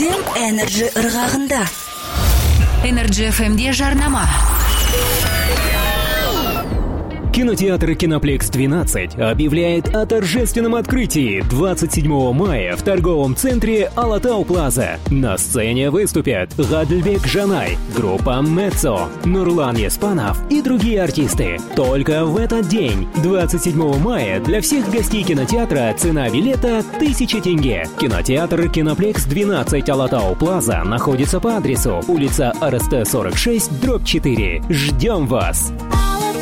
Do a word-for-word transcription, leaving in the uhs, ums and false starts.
Сен Energy ыргагында. Energy эф эм'де жарнама. Кинотеатр «Киноплекс двенадцать» объявляет о торжественном открытии двадцать седьмого мая в торговом центре Алатау Плаза. На сцене выступят Гадльбек Жанай, группа Мецо, Нурлан Еспанов и другие артисты. Только в этот день, двадцать седьмого мая, для всех гостей кинотеатра цена билета тысяча тенге. Кинотеатр «Киноплекс двенадцать» Алатау Плаза находится по адресу улица эр эс тэ сорок шесть, дробь четыре. Ждем вас!